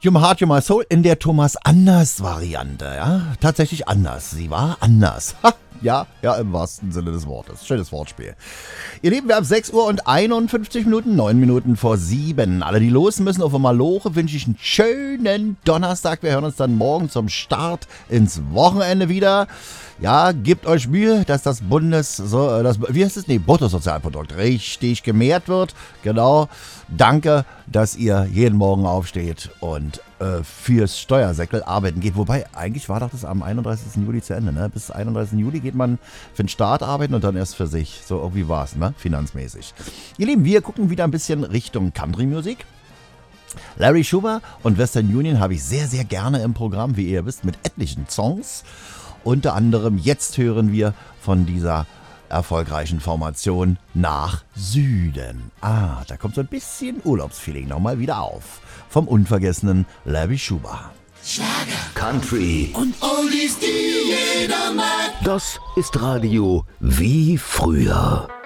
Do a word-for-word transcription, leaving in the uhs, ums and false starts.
You My Heart, You My Soul in der Thomas Anders Variante, ja, tatsächlich anders, sie war anders, ha, ja, ja, im wahrsten Sinne des Wortes, schönes Wortspiel. Ihr Lieben, wir haben sechs Uhr und einundfünfzig Minuten, neun Minuten vor sieben, alle die los müssen auf Maloche, wünsche ich einen schönen Donnerstag, wir hören uns dann morgen zum Start ins Wochenende wieder. Ja, gebt euch Mühe, dass das Bundes, so, das, wie heißt es, nee, Bruttosozialprodukt richtig gemehrt wird. Genau. Danke, dass ihr jeden Morgen aufsteht und äh, fürs Steuersäckel arbeiten geht. Wobei, eigentlich war doch das am einunddreißigsten Juli zu Ende, ne? Bis einunddreißigsten Juli geht man für den Staat arbeiten und dann erst für sich. So irgendwie war es, ne? Finanzmäßig. Ihr Lieben, wir gucken wieder ein bisschen Richtung Country-Musik. Larry Schuber und Western Union habe ich sehr, sehr gerne im Programm, wie ihr wisst, mit etlichen Songs. Unter anderem, jetzt hören wir von dieser erfolgreichen Formation Nach Süden. Ah, da kommt so ein bisschen Urlaubsfeeling nochmal wieder auf. Vom unvergessenen Larry Schuber. Schlager, Country und Oldies, die jeder mag. Das ist Radio wie früher.